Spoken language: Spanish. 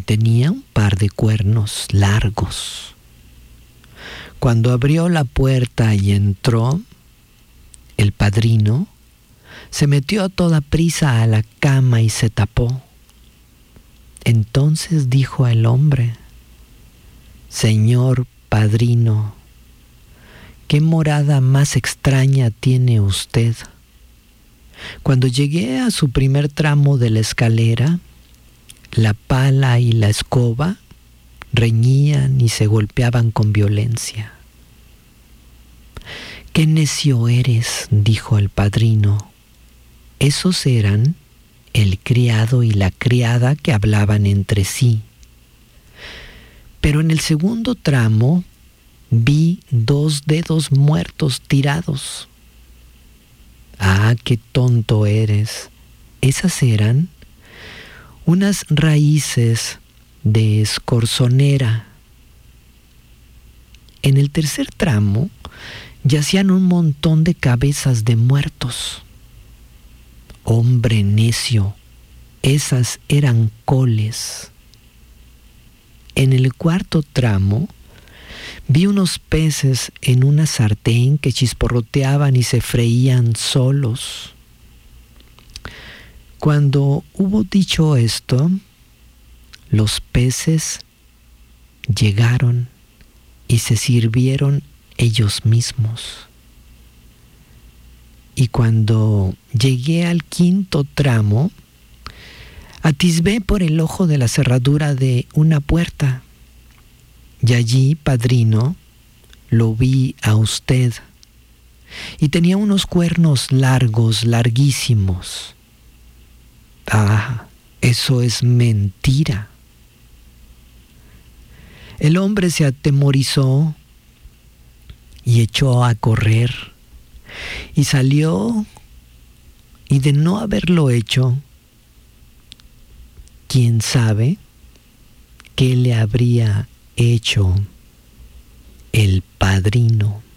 tenía un par de cuernos largos. Cuando abrió la puerta y entró, el padrino se metió a toda prisa a la cama y se tapó. Entonces dijo el hombre: «Señor padrino, ¿qué morada más extraña tiene usted? Cuando llegué a su primer tramo de la escalera, la pala y la escoba reñían y se golpeaban con violencia». «¡Qué necio eres!», dijo el padrino. Esos eran el criado y la criada que hablaban entre sí. Pero en el segundo tramo vi 2 dedos muertos tirados. «¡Ah, qué tonto eres! Esas eran unas raíces de escorzonera». En el tercer tramo yacían un montón de cabezas de muertos. «Hombre necio, esas eran coles». En el cuarto tramo vi unos peces en una sartén que chisporroteaban y se freían solos. Cuando hubo dicho esto, los peces llegaron y se sirvieron ellos mismos. Y cuando llegué al quinto tramo, atisbé por el ojo de la cerradura de una puerta. Y allí, padrino, lo vi a usted. Y tenía unos cuernos largos, larguísimos. «Ah, eso es mentira». El hombre se atemorizó y echó a correr. Y salió, y de no haberlo hecho, quién sabe qué le habría hecho el padrino.